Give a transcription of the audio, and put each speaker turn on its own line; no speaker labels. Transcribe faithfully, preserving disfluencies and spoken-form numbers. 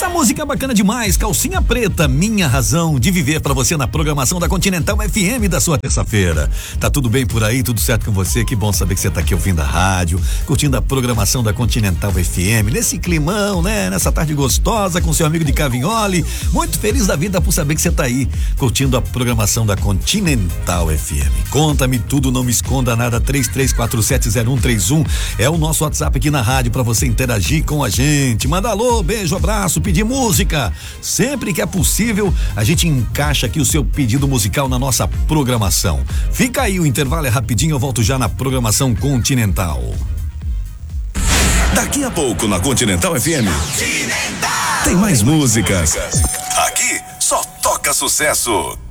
Essa música é bacana demais, Calcinha Preta, Minha Razão de Viver, pra você na programação da Continental F M da sua terça-feira. Tá tudo bem por aí, tudo certo com você? Que bom saber que você tá aqui ouvindo a rádio, curtindo a programação da Continental F M, nesse climão, né? Nessa tarde gostosa com seu amigo de Cavignoli. Muito feliz da vida por saber que você tá aí, curtindo a programação da Continental F M. Conta-me tudo, não me esconda nada, três três quatro sete zero um três um é o nosso WhatsApp aqui na rádio pra você interagir com a gente. Manda alô, beijo, abraço, pedir música. Sempre que é possível, a gente encaixa aqui o seu pedido musical na nossa programação. Fica aí, o intervalo é rapidinho, eu volto já na programação Continental.
Daqui a pouco na Continental F M. Continental. Tem mais músicas. Aqui só toca sucesso.